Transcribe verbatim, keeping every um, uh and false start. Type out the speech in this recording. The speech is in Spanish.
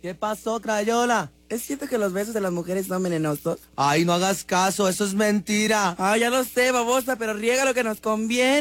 ¿Qué pasó, Crayola? ¿Es cierto que los besos de las mujeres son venenosos? Ay, no hagas caso, eso es mentira. Ah, ya lo sé, babosa, pero riega lo que nos conviene.